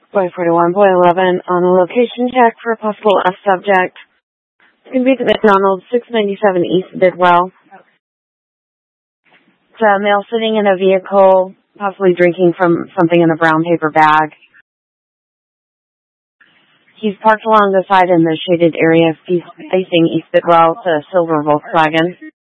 Boy 41, boy 11 on a location check for a possible F subject. It's going to be at the McDonald's, 697 East Bidwell. It's a male sitting in a vehicle, possibly drinking from something in a brown paper bag. He's parked along the side in the shaded area facing East Bidwell. It's a silver Volkswagen.